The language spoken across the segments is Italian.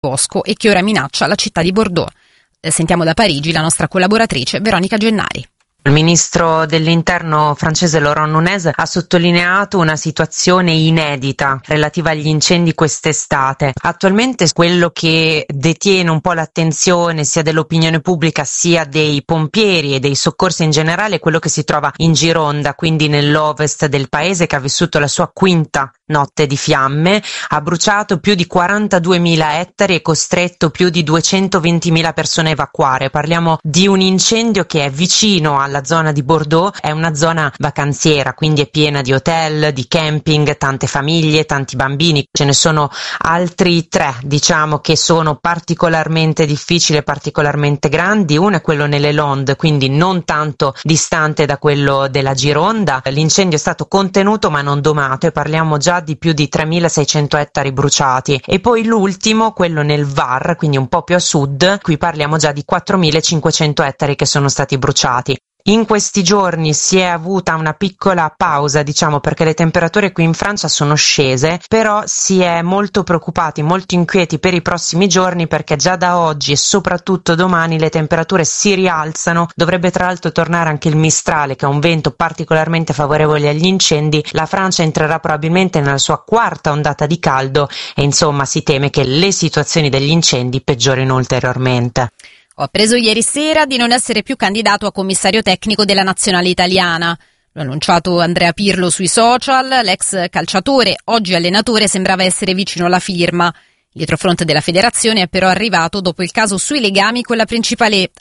bosco e che ora minaccia la città di Bordeaux. Sentiamo da Parigi la nostra collaboratrice Veronica Gennari. Il ministro dell'interno francese Laurent Nunez ha sottolineato una situazione inedita relativa agli incendi quest'estate. Attualmente quello che detiene un po' l'attenzione sia dell'opinione pubblica sia dei pompieri e dei soccorsi in generale è quello che si trova in Gironda, quindi nell'ovest del paese, che ha vissuto la sua quinta notte di fiamme, ha bruciato più di 42.000 ettari e costretto più di 220.000 persone a evacuare. Parliamo di un incendio che è vicino alla zona di Bordeaux, è una zona vacanziera, quindi è piena di hotel, di camping, tante famiglie, tanti bambini. Ce ne sono altri tre, diciamo, che sono particolarmente difficili e particolarmente grandi. Uno è quello nelle Landes, quindi non tanto distante da quello della Gironda. L'incendio è stato contenuto ma non domato e parliamo già di più di 3.600 ettari bruciati. E poi l'ultimo, quello nel Var, quindi un po' più a sud, qui parliamo già di 4.500 ettari che sono stati bruciati. In questi giorni si è avuta una piccola pausa, diciamo, perché le temperature qui in Francia sono scese, però si è molto preoccupati, molto inquieti per i prossimi giorni, perché già da oggi e soprattutto domani le temperature si rialzano. Dovrebbe tra l'altro tornare anche il Mistral, che è un vento particolarmente favorevole agli incendi. La Francia entrerà probabilmente nella sua quarta ondata di caldo e insomma si teme che le situazioni degli incendi peggiorino ulteriormente. Ho appreso ieri sera di non essere più candidato a commissario tecnico della nazionale italiana. L'ha annunciato Andrea Pirlo sui social. L'ex calciatore, oggi allenatore, sembrava essere vicino alla firma. Il dietrofront della federazione è però arrivato dopo il caso sui legami con la principale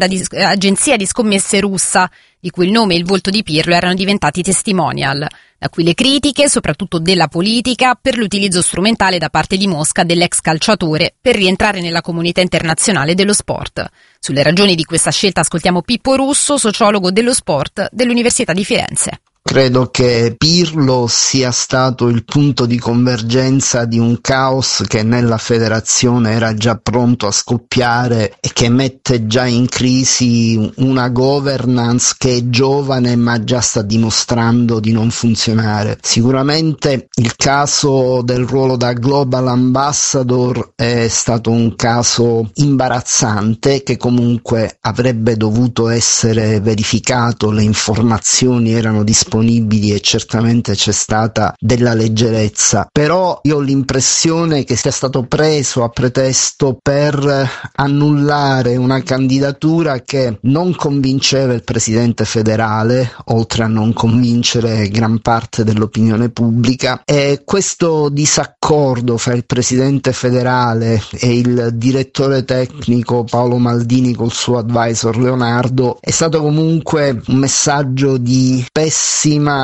agenzia di scommesse russa, di cui il nome e il volto di Pirlo erano diventati testimonial. Da qui le critiche, soprattutto della politica, per l'utilizzo strumentale da parte di Mosca dell'ex calciatore per rientrare nella comunità internazionale dello sport. Sulle ragioni di questa scelta ascoltiamo Pippo Russo, sociologo dello sport dell'Università di Firenze. Credo che Pirlo sia stato il punto di convergenza di un caos che nella federazione era già pronto a scoppiare e che mette già in crisi una governance che è giovane ma già sta dimostrando di non funzionare. Sicuramente il caso del ruolo da Global Ambassador è stato un caso imbarazzante che comunque avrebbe dovuto essere verificato, le informazioni erano disponibili e certamente c'è stata della leggerezza, però io ho l'impressione che sia stato preso a pretesto per annullare una candidatura che non convinceva il presidente federale, oltre a non convincere gran parte dell'opinione pubblica, e questo disaccordo fra il presidente federale e il direttore tecnico Paolo Maldini col suo advisor Leonardo è stato comunque un messaggio di pessima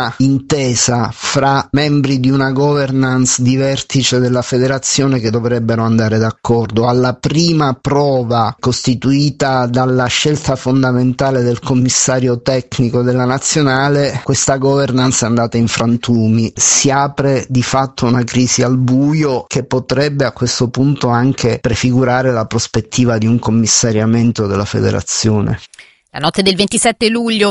intesa fra membri di una governance di vertice della federazione che dovrebbero andare d'accordo. Alla prima prova costituita dalla scelta fondamentale del commissario tecnico della nazionale, questa governance è andata in frantumi. Si apre di fatto una crisi al buio che potrebbe a questo punto anche prefigurare la prospettiva di un commissariamento della federazione. La notte del 27 luglio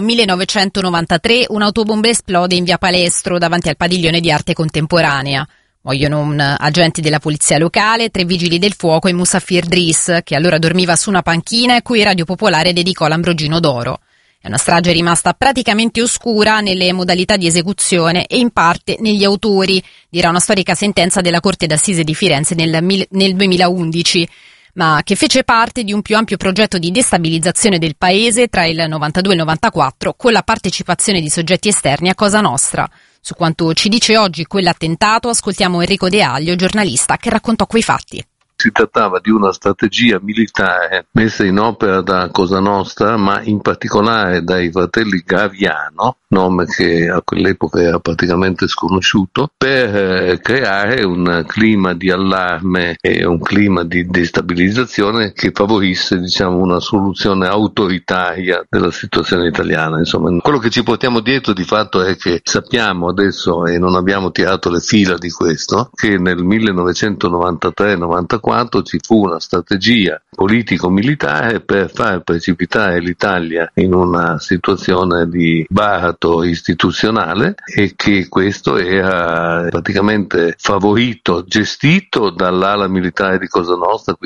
1993 un'autobomba esplode in via Palestro davanti al padiglione di arte contemporanea. Muoiono un agente della polizia locale, 3 vigili del fuoco e Musafir Driss, che allora dormiva su una panchina e cui Radio Popolare dedicò l'Ambrogino d'Oro. È una strage rimasta praticamente oscura nelle modalità di esecuzione e in parte negli autori, dirà una storica sentenza della Corte d'Assise di Firenze nel 2011. Ma che fece parte di un più ampio progetto di destabilizzazione del paese tra il 92 e il 94 con la partecipazione di soggetti esterni a Cosa Nostra. Su quanto ci dice oggi quell'attentato ascoltiamo Enrico De Aglio, giornalista, che raccontò quei fatti. Si trattava di una strategia militare messa in opera da Cosa Nostra, ma in particolare dai fratelli Graviano, nome che a quell'epoca era praticamente sconosciuto, per creare un clima di allarme e un clima di destabilizzazione che favorisse, diciamo, una soluzione autoritaria della situazione italiana. Insomma, quello che ci portiamo dietro di fatto è che sappiamo adesso, e non abbiamo tirato le fila di questo, che nel 1993-94 1944 ci fu una strategia politico-militare per far precipitare l'Italia in una situazione di baratro istituzionale, e che questo era praticamente favorito, gestito dall'ala militare di Cosa Nostra,